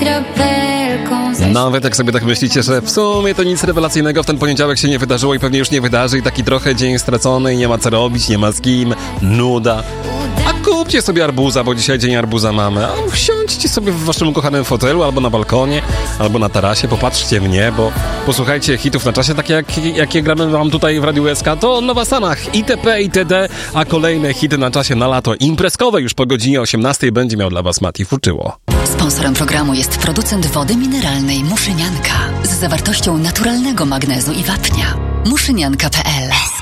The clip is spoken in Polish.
Nawet jak sobie tak myślicie, że w sumie to nic rewelacyjnego w ten poniedziałek się nie wydarzyło i pewnie już nie wydarzy i taki trochę dzień stracony i nie ma co robić, nie ma z kim, nuda. A kupcie sobie arbuza, bo dzisiaj dzień arbuza mamy. A usiądźcie sobie w waszym ukochanym fotelu albo na balkonie, albo na tarasie, popatrzcie w niebo, posłuchajcie hitów na czasie, takie jakie gramy wam tutaj w Radiu SK, to Nowa Sanach, itp. itd., a kolejne hity na czasie na lato imprezkowe już po godzinie 18 będzie miał dla was Mati Fuczyło. Sponsorem programu jest producent wody mineralnej Muszynianka z zawartością naturalnego magnezu i wapnia. Muszynianka.pl